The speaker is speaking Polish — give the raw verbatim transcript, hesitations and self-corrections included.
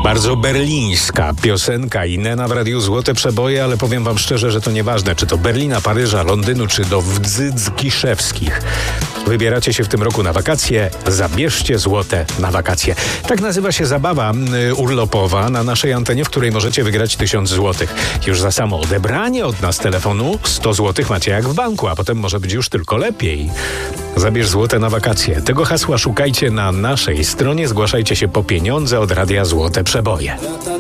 Bardzo berlińska piosenka i Nena w Radiu Złote Przeboje, ale powiem wam szczerze, że to nieważne, czy to Berlina, Paryża, Londynu, czy do Wdzyc Kiszewskich. Wybieracie się w tym roku na wakacje, zabierzcie złote na wakacje. Tak nazywa się zabawa y, urlopowa na naszej antenie, w której możecie wygrać tysiąc złotych. Już za samo odebranie od nas telefonu sto złotych macie jak w banku, a potem może być już tylko lepiej. Zabierz złote na wakacje. Tego hasła szukajcie na naszej stronie. Zgłaszajcie się po pieniądze od Radia Złote Przeboje.